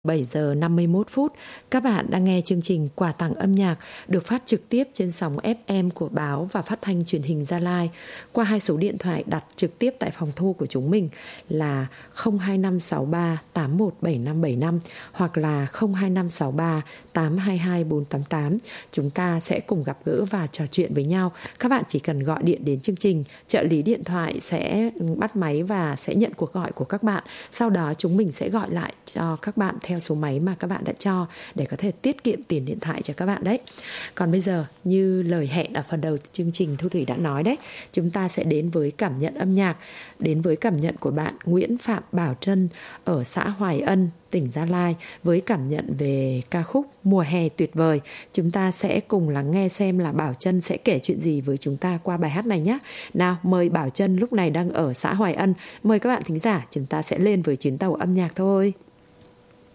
7 giờ 51 phút, các bạn đang nghe chương trình Quà tặng âm nhạc được phát trực tiếp trên sóng FM của báo và phát thanh truyền hình Gia Lai qua hai số điện thoại đặt trực tiếp tại phòng thu của chúng mình là 02563 817575 hoặc là 02563 822 488. Chúng ta sẽ cùng gặp gỡ và trò chuyện với nhau. Các bạn chỉ cần gọi điện đến chương trình, trợ lý điện thoại sẽ bắt máy và sẽ nhận cuộc gọi của các bạn. Sau đó chúng mình sẽ gọi lại cho các bạn theo số máy mà các bạn đã cho để có thể tiết kiệm tiền điện thoại cho các bạn đấy. Còn bây giờ, như lời hẹn ở phần đầu chương trình, Thu Thủy đã nói đấy, chúng ta sẽ đến với cảm nhận âm nhạc, đến với cảm nhận của bạn Nguyễn Phạm Bảo Trân ở xã Hoài Ân, tỉnh Gia Lai với cảm nhận về ca khúc Mùa hè tuyệt vời. Chúng ta sẽ cùng lắng nghe xem là Bảo Trân sẽ kể chuyện gì với chúng ta qua bài hát này nhé. Nào, mời Bảo Trân lúc này đang ở xã Hoài Ân. Mời các bạn thính giả, chúng ta sẽ lên với chuyến tàu âm nhạc thôi.